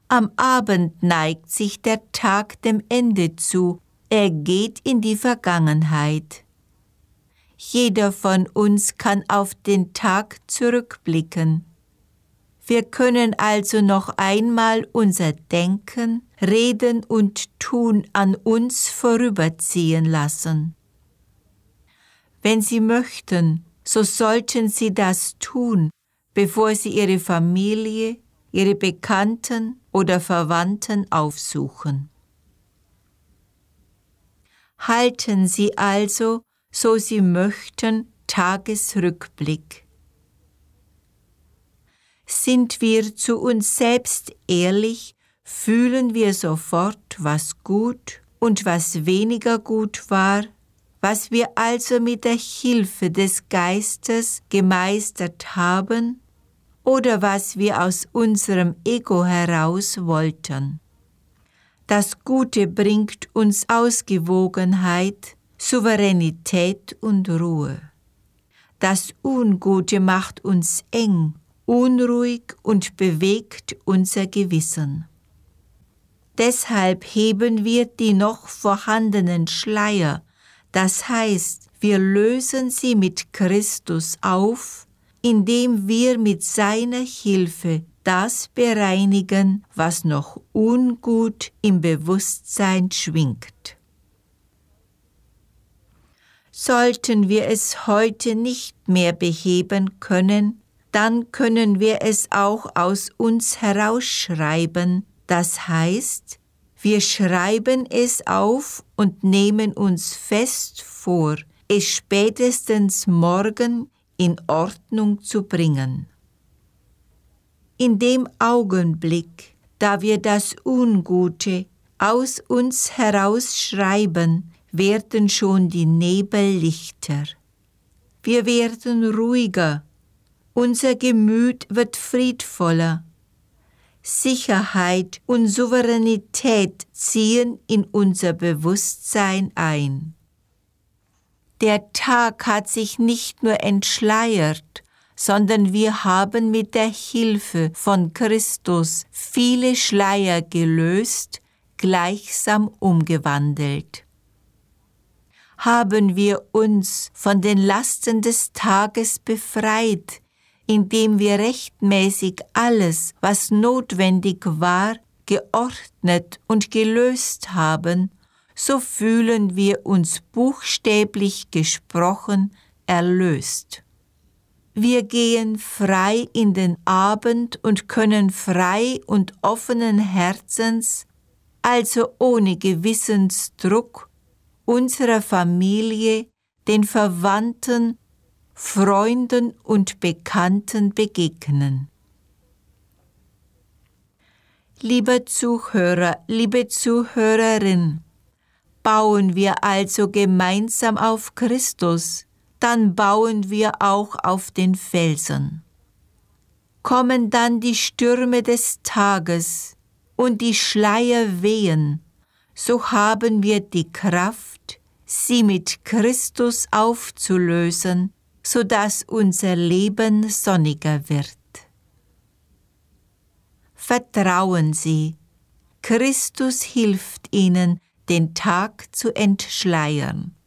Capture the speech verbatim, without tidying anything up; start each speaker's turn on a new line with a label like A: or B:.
A: Am Abend neigt sich der Tag dem Ende zu, er geht in die Vergangenheit. Jeder von uns kann auf den Tag zurückblicken. Wir können also noch einmal unser Denken, Reden und Tun an uns vorüberziehen lassen. Wenn Sie möchten, so sollten Sie das tun, bevor Sie Ihre Familie, Ihre Bekannten oder Verwandten aufsuchen. Halten Sie also, so Sie möchten, Tagesrückblick. Sind wir zu uns selbst ehrlich, fühlen wir sofort, was gut und was weniger gut war, was wir also mit der Hilfe des Geistes gemeistert haben oder was wir aus unserem Ego heraus wollten. Das Gute bringt uns Ausgewogenheit, Souveränität und Ruhe. Das Ungute macht uns eng, unruhig und bewegt unser Gewissen. Deshalb heben wir die noch vorhandenen Schleier, das heißt, wir lösen sie mit Christus auf, indem wir mit seiner Hilfe das bereinigen, was noch ungut im Bewusstsein schwingt. Sollten wir es heute nicht mehr beheben können, dann können wir es auch aus uns herausschreiben, das heißt, wir schreiben es auf und nehmen uns fest vor, es spätestens morgen in Ordnung zu bringen. In dem Augenblick, da wir das Ungute aus uns herausschreiben, werden schon die Nebel lichter. Wir werden ruhiger, unser Gemüt wird friedvoller. Sicherheit und Souveränität ziehen in unser Bewusstsein ein. Der Tag hat sich nicht nur entschleiert, sondern wir haben mit der Hilfe von Christus viele Schleier gelöst, gleichsam umgewandelt. Haben wir uns von den Lasten des Tages befreit, indem wir rechtmäßig alles, was notwendig war, geordnet und gelöst haben, so fühlen wir uns buchstäblich gesprochen erlöst. Wir gehen frei in den Abend und können frei und offenen Herzens, also ohne Gewissensdruck, unserer Familie, den Verwandten, Freunden und Bekannten begegnen. Lieber Zuhörer, liebe Zuhörerin, bauen wir also gemeinsam auf Christus, dann bauen wir auch auf den Felsen. Kommen dann die Stürme des Tages und die Schleier wehen, so haben wir die Kraft, sie mit Christus aufzulösen, sodass unser Leben sonniger wird. Vertrauen Sie, Christus hilft Ihnen, den Tag zu entschleiern.